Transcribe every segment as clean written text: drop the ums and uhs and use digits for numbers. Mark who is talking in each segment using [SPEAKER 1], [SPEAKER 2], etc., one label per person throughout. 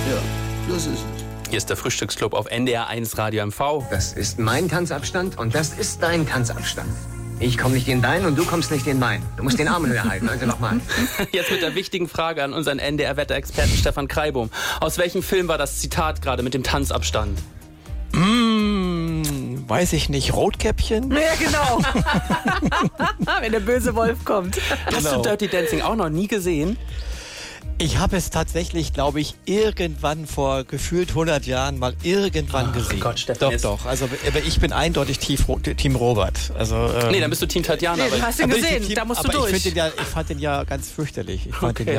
[SPEAKER 1] Ja, das ist es.
[SPEAKER 2] Hier ist der Frühstücksclub auf NDR 1 Radio MV.
[SPEAKER 3] Das ist mein Tanzabstand und das ist dein Tanzabstand. Ich komme nicht in deinen und du kommst nicht in meinen. Du musst den Arm höher halten, also nochmal.
[SPEAKER 2] Jetzt mit der wichtigen Frage an unseren NDR-Wetterexperten Stefan Kreibum. Aus welchem Film war das Zitat gerade mit dem Tanzabstand?
[SPEAKER 4] Weiß ich nicht, Rotkäppchen?
[SPEAKER 5] Ja, genau. Wenn der böse Wolf kommt.
[SPEAKER 2] Hast du Dirty Dancing auch noch nie gesehen?
[SPEAKER 4] Ich habe es tatsächlich, glaube ich, irgendwann vor gefühlt 100 Jahren mal irgendwann gesehen.
[SPEAKER 2] Gott, Stefan,
[SPEAKER 4] Doch. Also ich bin eindeutig Team Robert. Also,
[SPEAKER 2] nee, dann bist du Team Tatjana.
[SPEAKER 5] Nee, du hast ihn gesehen, da musst du durch.
[SPEAKER 4] Ich fand den ja ganz fürchterlich.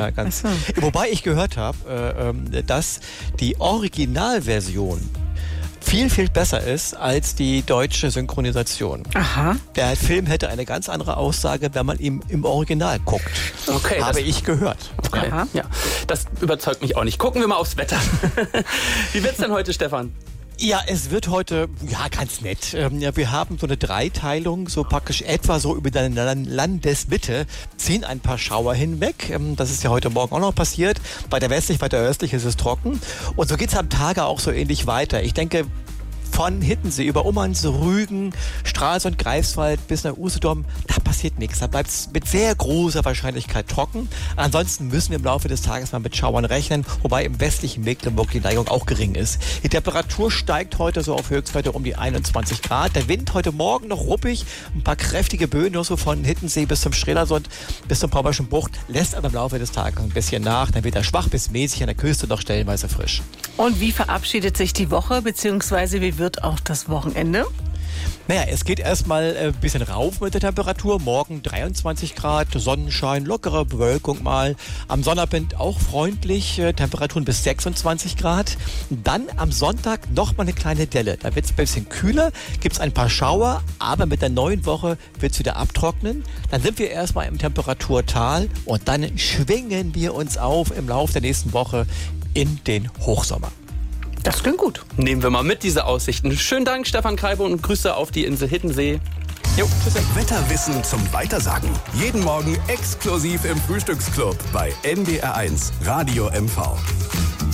[SPEAKER 4] Wobei ich gehört habe, dass die Originalversion viel, viel besser ist als die deutsche Synchronisation.
[SPEAKER 5] Aha.
[SPEAKER 4] Der Film hätte eine ganz andere Aussage, wenn man ihn im Original guckt.
[SPEAKER 2] Okay,
[SPEAKER 4] habe ich gehört.
[SPEAKER 2] Okay. Ja, das überzeugt mich auch nicht. Gucken wir mal aufs Wetter. Wie wird's denn heute, Stefan?
[SPEAKER 4] Ja, es wird heute, ganz nett. Wir haben so eine Dreiteilung, so praktisch etwa so über die Landesmitte ziehen ein paar Schauer hinweg. Das ist ja heute Morgen auch noch passiert. Weiter westlich, weiter östlich ist es trocken. Und so geht's am Tage auch so ähnlich weiter. Ich denke, von Hittensee über Ummanz, Rügen, Stralsund, Greifswald bis nach Usedom, da passiert nichts. Da bleibt es mit sehr großer Wahrscheinlichkeit trocken. Ansonsten müssen wir im Laufe des Tages mal mit Schauern rechnen, wobei im westlichen Mecklenburg die Neigung auch gering ist. Die Temperatur steigt heute so auf Höchstwerte um die 21 Grad. Der Wind heute Morgen noch ruppig, ein paar kräftige Böen, nur so von Hittensee bis zum Strelasund, bis zum Pommerschen Bucht, lässt aber im Laufe des Tages ein bisschen nach. Dann wird er schwach bis mäßig, an der Küste noch stellenweise frisch.
[SPEAKER 5] Und wie verabschiedet sich die Woche, beziehungsweise wie wird auch das Wochenende?
[SPEAKER 4] Naja, es geht erstmal ein bisschen rauf mit der Temperatur. Morgen 23 Grad, Sonnenschein, lockere Bewölkung mal. Am Sonnabend auch freundlich, Temperaturen bis 26 Grad. Dann am Sonntag nochmal eine kleine Delle. Da wird es ein bisschen kühler, gibt es ein paar Schauer, aber mit der neuen Woche wird es wieder abtrocknen. Dann sind wir erstmal im Temperaturtal und dann schwingen wir uns auf im Laufe der nächsten Woche in den Hochsommer.
[SPEAKER 5] Das klingt gut.
[SPEAKER 2] Nehmen wir mal mit diese Aussichten. Schönen Dank, Stefan Kreibum, und Grüße auf die Insel Hittensee.
[SPEAKER 6] Jo, tschüss. Wetterwissen zum Weitersagen. Jeden Morgen exklusiv im Frühstücksclub bei NDR 1 Radio MV.